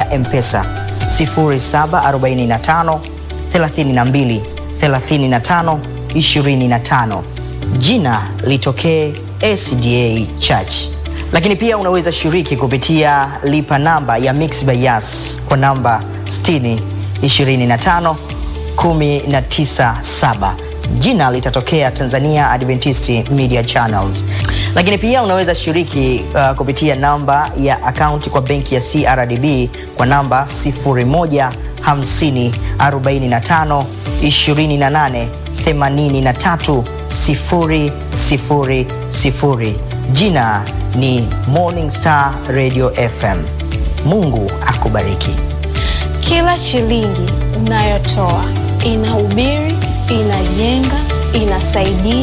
ya M-Pesa 0745 32 35 25. Jina litokee SDA Church. Lakini pia unaweza shiriki kupitia lipa namba ya Mixx by Yas kwa namba 60 25 197. Jina litatokea Tanzania Adventist Media Channels. Lakini pia unaweza shiriki kupitia namba ya akaunti kwa benki ya CRDB kwa namba 0150 45 28 83 000. Jina ni Morning Star Radio FM. Mungu akubariki. Kila shilingi unayotoa inahubiri, inajenga, inasaidia